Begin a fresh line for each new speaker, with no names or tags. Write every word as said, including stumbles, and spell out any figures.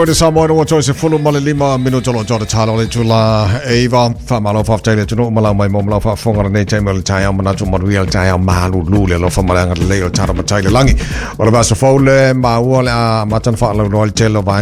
Ora Samoa no toi se fulu male lima minuto lo jota talo le tula Eva fa malo fa tele tuno mala mai mom la fa fonga ne te mel tai am na tu mo real tai am malu lule lo fa mala ngat le o tara ma tai langi ora ba so fole ma wala ma tan fa lo lo tele va